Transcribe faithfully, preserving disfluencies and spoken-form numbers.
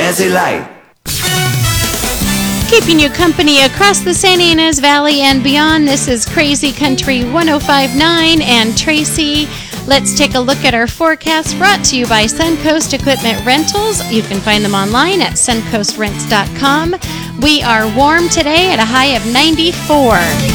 Nancy Light. Keeping you company across the Santa Ynez Valley and beyond, this is Crazy Country one oh five point nine and Tracy. Let's take a look at our forecast brought to you by Suncoast Equipment Rentals. You can find them online at suncoast rents dot com. We are warm today at a high of ninety-four.